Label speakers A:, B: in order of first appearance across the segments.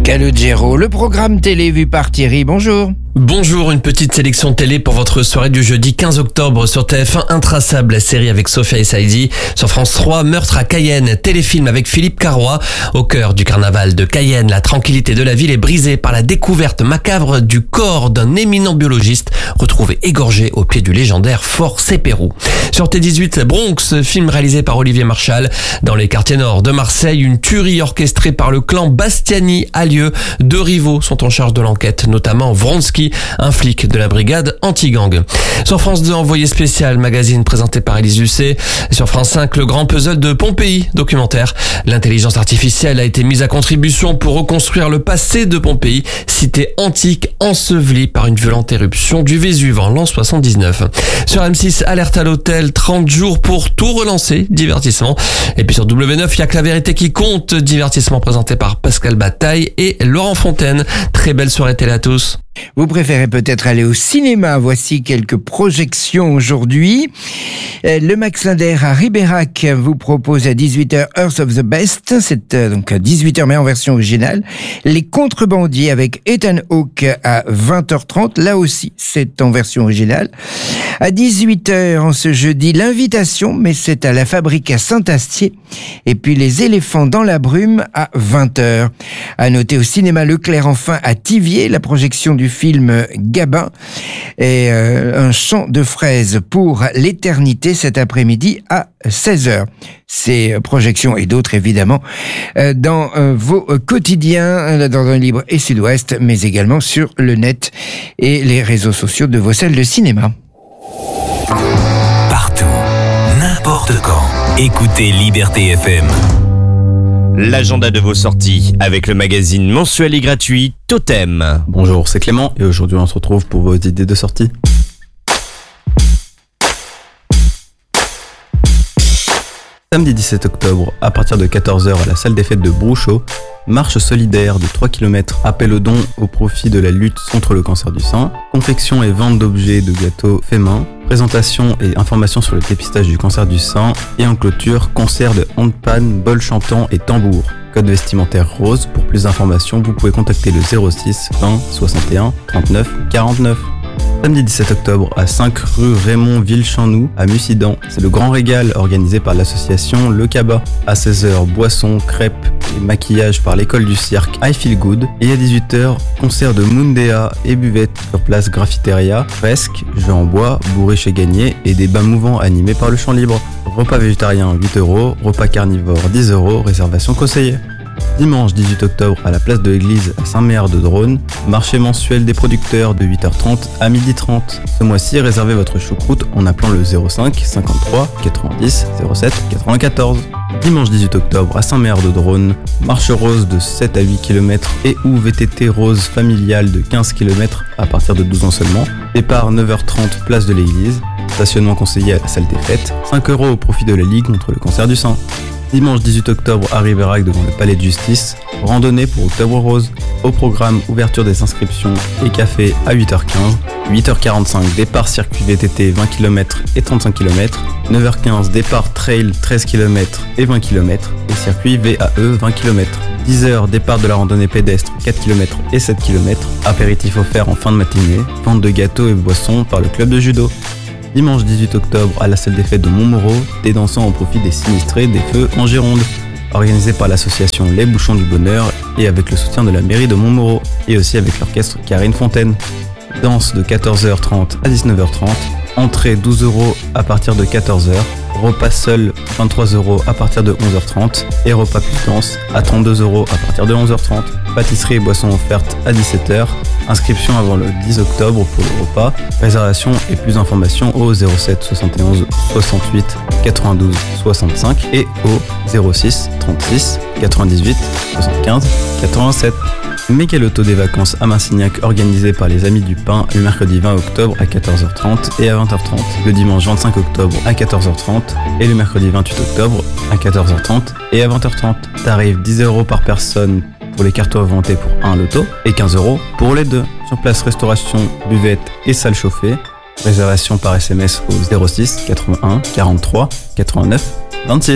A: Calogero, le programme télé vu par Thierry, bonjour.
B: Bonjour, une petite sélection télé pour votre soirée du jeudi 15 octobre sur TF1 Intraçable, la série avec Sophia et Saïdi. Sur France 3, Meurtre à Cayenne, téléfilm avec Philippe Carrois. Au cœur du carnaval de Cayenne, la tranquillité de la ville est brisée par la découverte macabre du corps d'un éminent biologiste retrouvé égorgé au pied du légendaire Fort Sepérou. Sur T18, Bronx, film réalisé par Olivier Marchal. Dans les quartiers nord de Marseille, une tuerie orchestrée par le clan Bastiani a lieu. Deux rivaux sont en charge de l'enquête, notamment Vronsky, un flic de la brigade anti-gang. Sur France 2, Envoyé spécial, magazine présenté par Élise Lucet. Sur France 5, le grand puzzle de Pompéi, documentaire. L'intelligence artificielle a été mise à contribution pour reconstruire le passé de Pompéi, cité antique ensevelie par une violente éruption du Vésuve en l'an 79. Sur M6, Alerte à l'hôtel, 30 jours pour tout relancer, divertissement. Et puis sur W9, il y a que la vérité qui compte, divertissement présenté par Pascal Bataille et Laurent Fontaine. Très belle soirée télé à tous.
A: Vous préférez peut-être aller au cinéma. Voici quelques projections aujourd'hui. Le Max Linder à Ribérac vous propose à 18h Earth of the Best. C'est donc à 18h mais en version originale. Les Contrebandiers avec Ethan Hawke à 20h30. Là aussi, c'est en version originale. À 18h en ce jeudi, L'Invitation, mais c'est à la Fabrique à Saint-Astier. Et puis Les Éléphants dans la brume à 20h. À noter au cinéma Leclerc enfin à Thiviers, la projection du film Gabin et un chant de fraises pour l'éternité cet après-midi à 16h. Ces projections et d'autres évidemment dans vos quotidiens, dans un Libre et Sud-Ouest, mais également sur le net et les réseaux sociaux de vos salles de cinéma.
C: Partout, n'importe quand, écoutez Liberté FM.
D: L'agenda de vos sorties avec le magazine mensuel et gratuit Totem.
E: Bonjour, c'est Clément et aujourd'hui on se retrouve pour vos idées de sortie. Samedi 17 octobre, à partir de 14h à la salle des fêtes de Brouchot, marche solidaire de 3 km, appel aux dons au profit de la lutte contre le cancer du sein, confection et vente d'objets de gâteaux faits main, présentation et information sur le dépistage du cancer du sein et en clôture, concert de handpan, bol chantant et tambour. Code vestimentaire rose. Pour plus d'informations, vous pouvez contacter le 06 20 61 39 49. Samedi 17 octobre, à 5 rue Raymond Villechampnoux, à Mussidan, c'est le grand régal organisé par l'association Le Cabas. À 16h, boissons, crêpes et maquillage par l'école du cirque I Feel Good. Et à 18h, concert de Mundea et buvette sur place Graffiteria, fresques, jeux en bois, bourriche et gagné et des bains mouvants animés par le chant libre. Repas végétarien 8€, repas carnivore 10€, réservation conseillée. Dimanche 18 octobre à la place de l'église à Saint-Méard-de-Drône, marché mensuel des producteurs de 8h30 à 12h30. Ce mois-ci, réservez votre choucroute en appelant le 05 53 90 07 94. Dimanche 18 octobre à Saint-Méard-de-Drône, marche rose de 7 à 8 km et ou VTT rose familiale de 15 km à partir de 12 ans seulement. Départ 9h30 place de l'église, stationnement conseillé à la salle des fêtes, 5€ au profit de la Ligue contre le cancer du sein. Dimanche 18 octobre à Ribérac devant le Palais de Justice, randonnée pour Octobre Rose. Au programme, ouverture des inscriptions et café à 8h15. 8h45, départ circuit VTT 20 km et 35 km. 9h15, départ trail 13 km et 20 km. Et circuit VAE 20 km. 10h, départ de la randonnée pédestre 4 km et 7 km. Apéritif offert en fin de matinée. Vente de gâteaux et boissons par le club de judo. Dimanche 18 octobre à la salle des fêtes de Montmoreau, des dansants au profit des sinistrés des feux en Gironde. Organisé par l'association Les Bouchons du Bonheur et avec le soutien de la mairie de Montmoreau et aussi avec l'orchestre Karine Fontaine. Danse de 14h30 à 19h30, entrée 12€ à partir de 14h, repas seul 23€ à partir de 11h30 et repas plus danse à 32€ à partir de 11h30. Pâtisserie et boissons offertes à 17h. Inscription avant le 10 octobre pour le repas. Réservation et plus d'informations au 07 71 68 92 65 et au 06 36 98 75 87. Méga Loto des vacances à Massignac organisé par les Amis du Pain le mercredi 20 octobre à 14h30 et à 20h30, le dimanche 25 octobre à 14h30 et le mercredi 28 octobre à 14h30 et à 20h30. Tarif 10€ par personne pour les cartons inventés pour un loto et 15€ pour les deux. Sur place, restauration, buvette et salle chauffée. Réservation par SMS au 06 81 43 89 26.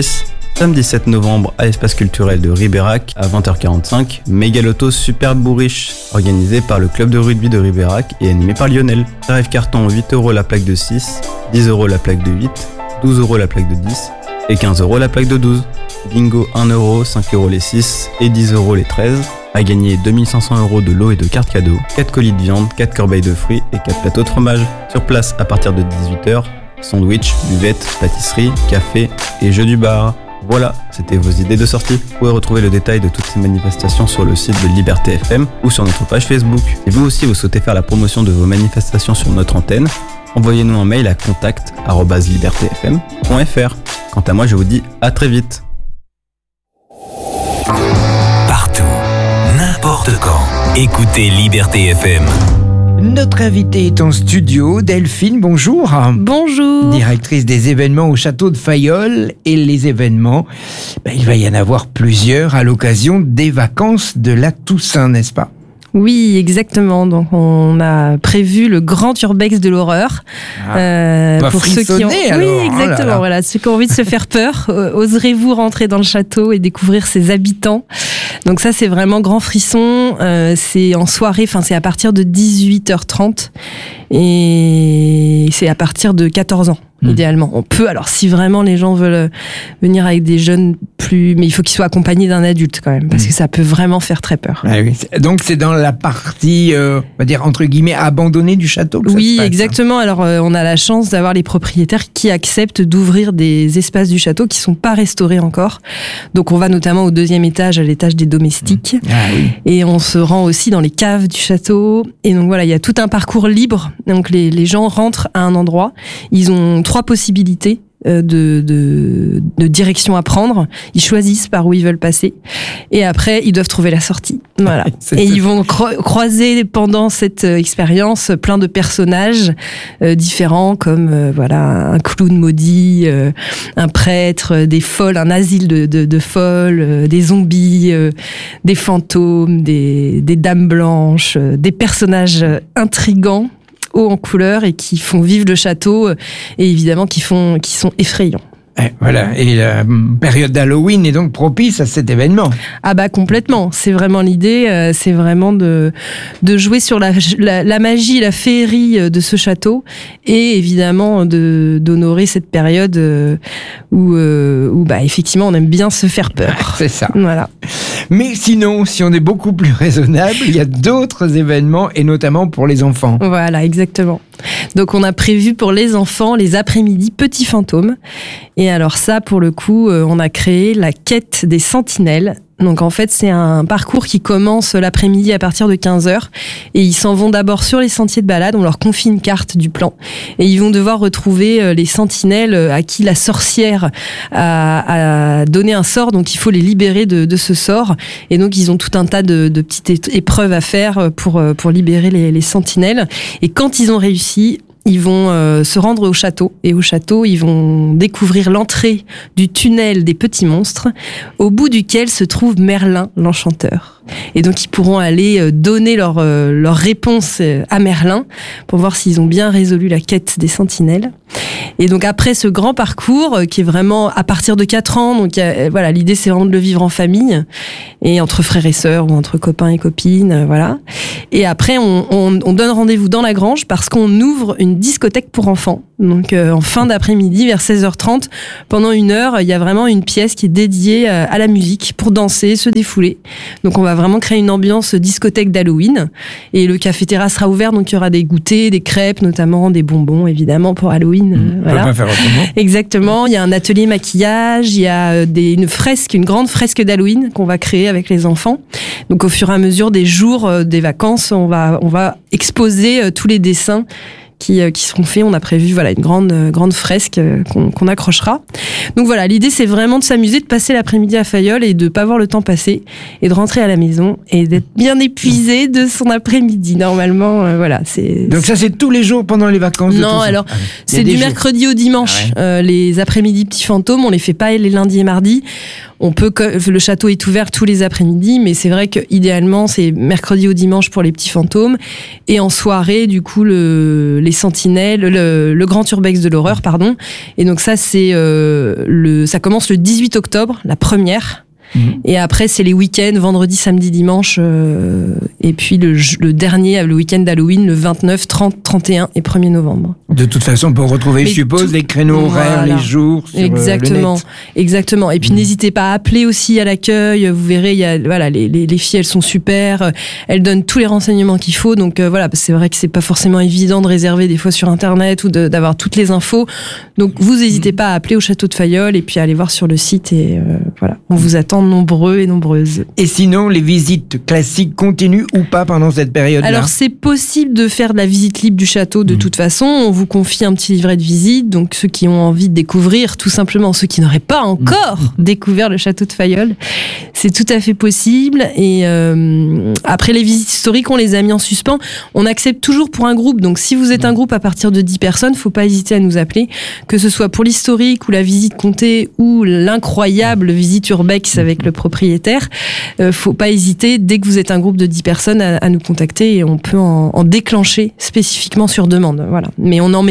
E: Samedi 7 novembre à l'espace culturel de Ribérac à 20h45, Méga Loto Super Bourriche, organisé par le club de rugby de Ribérac et animé par Lionel. Tarif carton 8€ la plaque de 6, 10€ la plaque de 8, 12€ la plaque de 10 et 15€ la plaque de 12. Bingo 1€, 5€ les 6 et 10€ les 13. À gagner 2500€ de lots et de cartes cadeaux, 4 colis de viande, 4 corbeilles de fruits et 4 plateaux de fromage. Sur place à partir de 18h, sandwich, buvette, pâtisserie, café et jeux du bar. Voilà, c'était vos idées de sortie. Vous pouvez retrouver le détail de toutes ces manifestations sur le site de Liberté FM ou sur notre page Facebook. Si vous aussi vous souhaitez faire la promotion de vos manifestations sur notre antenne, envoyez-nous un mail à contact@libertefm.fr. Quant à moi, je vous dis à très vite.
C: Partout, n'importe quand. Écoutez Liberté FM.
A: Notre invitée est en studio, Delphine, bonjour.
F: Bonjour.
A: Directrice des événements au château de Fayolle. Et les événements, il va y en avoir plusieurs à l'occasion des vacances de la Toussaint, n'est-ce pas ?
F: Oui, exactement. Donc, on a prévu le grand urbex de l'horreur.
A: Pour ceux qui ont...
F: Oui, exactement. Voilà, ceux qui ont envie de se faire peur, oserez-vous rentrer dans le château et découvrir ses habitants. Donc ça, c'est vraiment grand frisson. C'est en soirée, c'est à partir de 18h30 et c'est à partir de 14 ans. Idéalement. On peut, alors si vraiment les gens veulent venir avec des jeunes mais il faut qu'ils soient accompagnés d'un adulte quand même, parce que ça peut vraiment faire très peur.
A: Ah oui. Donc c'est dans la partie, on va dire entre guillemets, abandonnée du château que ça se passe,
F: exactement. Alors on a la chance d'avoir les propriétaires qui acceptent d'ouvrir des espaces du château qui sont pas restaurés encore. Donc on va notamment au 2e étage, à l'étage des domestiques. Et on se rend aussi dans les caves du château. Et donc voilà, il y a tout un parcours libre. Donc les gens rentrent à un endroit, ils ont 3 possibilités de direction à prendre. Ils choisissent par où ils veulent passer. Et après, ils doivent trouver la sortie. Voilà. Et ils vont croiser pendant cette expérience plein de personnages différents, comme un clown maudit, un prêtre, des folles, un asile de folles, des zombies, des fantômes, des dames blanches, des personnages intrigants, haut en couleur et qui font vivre le château et évidemment qui sont effrayants.
A: Voilà, et la période d'Halloween est donc propice à cet événement.
F: Ah complètement, c'est vraiment l'idée, c'est vraiment de jouer sur la magie, la féerie de ce château et évidemment d'honorer cette période où effectivement on aime bien se faire peur.
A: C'est ça.
F: Voilà.
A: Mais sinon, si on est beaucoup plus raisonnable, il y a d'autres événements et notamment pour les enfants.
F: Voilà, exactement. Donc on a prévu pour les enfants les après-midi Petits Fantômes. Et alors ça, pour le coup, on a créé la quête des sentinelles. Donc en fait, c'est un parcours qui commence l'après-midi à partir de 15h et ils s'en vont d'abord sur les sentiers de balade, on leur confie une carte du plan et ils vont devoir retrouver les sentinelles à qui la sorcière a donné un sort, donc il faut les libérer de ce sort et donc ils ont tout un tas de petites épreuves à faire pour libérer les sentinelles et quand ils ont réussi, ils vont se rendre au château et au château ils vont découvrir l'entrée du tunnel des petits monstres au bout duquel se trouve Merlin l'enchanteur et donc ils pourront aller donner leur réponse à Merlin pour voir s'ils ont bien résolu la quête des sentinelles. Et donc après ce grand parcours qui est vraiment à partir de 4 ans, donc l'idée c'est vraiment de le vivre en famille et entre frères et sœurs ou entre copains et copines, voilà. Et après on donne rendez-vous dans la grange parce qu'on ouvre une discothèque pour enfants. Donc en fin d'après-midi vers 16h30, pendant 1 heure, il y a vraiment une pièce qui est dédiée à la musique pour danser, se défouler. Donc on va vraiment créer une ambiance discothèque d'Halloween et le café-terrasse sera ouvert, donc il y aura des goûters, des crêpes notamment, des bonbons évidemment pour Halloween.
A: Voilà. On peut pas faire autrement.
F: Exactement, il y a un atelier maquillage, il y a une grande fresque d'Halloween qu'on va créer avec les enfants. Donc au fur et à mesure des jours des vacances, on va exposer tous les dessins qui seront faits. On a prévu une grande fresque qu'on accrochera. Donc voilà, l'idée c'est vraiment de s'amuser, de passer l'après-midi à Fayolle et de pas voir le temps passer et de rentrer à la maison et d'être bien épuisé de son après-midi. Normalement,
A: Donc ça c'est tous les jours pendant les vacances.
F: Non, alors c'est du mercredi au dimanche. Les après-midi Petits Fantômes, on les fait pas les lundis et mardis. le château est ouvert tous les après-midi, mais c'est vrai que idéalement c'est mercredi au dimanche pour les petits fantômes, et en soirée du coup les sentinelles, le grand urbex de l'horreur, pardon. Et donc ça c'est ça commence le 18 octobre, la première. Et après, c'est les week-ends, vendredi, samedi, dimanche. Et puis le dernier, le week-end d'Halloween, le 29, 30, 31 et 1er novembre.
A: De toute façon, on peut retrouver, je suppose, les créneaux horaires, les jours sur
F: exactement,
A: le net.
F: Exactement. Et puis, n'hésitez pas à appeler aussi à l'accueil. Vous verrez, il y a, voilà, les filles, elles sont super. Elles donnent tous les renseignements qu'il faut. Donc, voilà, c'est vrai que c'est pas forcément évident de réserver des fois sur Internet ou d'avoir toutes les infos. Donc, vous n'hésitez pas à appeler au Château de Fayolle et puis à aller voir sur le site. Et voilà, on vous attend nombreux et nombreuses.
A: Et sinon, les visites classiques continuent ou pas pendant cette période-là?
F: Alors, c'est possible de faire de la visite libre du château de toute façon. On vous confie un petit livret de visite. Donc, ceux qui ont envie de découvrir, tout simplement, ceux qui n'auraient pas encore découvert le château de Fayolle, c'est tout à fait possible. Et après, les visites historiques, on les a mis en suspens. On accepte toujours pour un groupe. Donc, si vous êtes un groupe à partir de 10 personnes, faut pas hésiter à nous appeler. Que ce soit pour l'historique ou la visite comptée ou l'incroyable visite urbex avec le propriétaire, faut pas hésiter, dès que vous êtes un groupe de 10 personnes, à nous contacter et on peut en déclencher spécifiquement sur demande. Voilà. Mais on n'en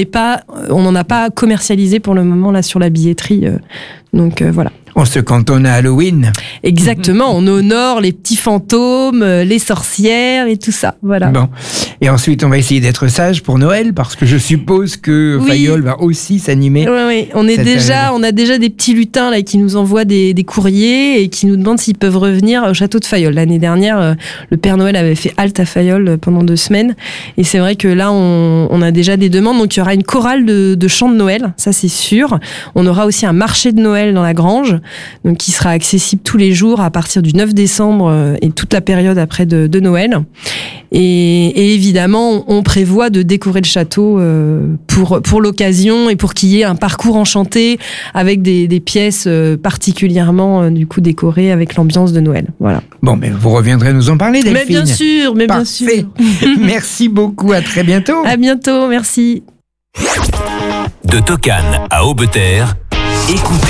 F: a pas commercialisé pour le moment là sur la billetterie. Donc voilà.
A: On se cantonne à Halloween.
F: Exactement, on honore les petits fantômes, les sorcières et tout ça. Voilà.
A: Bon. Et ensuite, on va essayer d'être sage pour Noël, parce que je suppose que Fayolle va aussi s'animer.
F: Oui. On a déjà des petits lutins là qui nous envoient des courriers et qui nous demandent s'ils peuvent revenir au château de Fayolle. L'année dernière, le Père Noël avait fait halte à Fayolle pendant 2 semaines. Et c'est vrai que là, on a déjà des demandes. Donc, il y aura une chorale de chants de Noël, ça c'est sûr. On aura aussi un marché de Noël dans la grange, donc qui sera accessible tous les jours à partir du 9 décembre et toute la période après de Noël. Et évidemment, on prévoit de décorer le château pour l'occasion et pour qu'il y ait un parcours enchanté avec des pièces particulièrement du coup décorées avec l'ambiance de Noël. Voilà.
A: Bon, mais vous reviendrez nous en parler, Delphine.
F: Mais bien sûr, bien sûr.
A: Merci beaucoup, à très bientôt.
F: À bientôt, merci.
C: De Tocane à Aubeterre, écoutez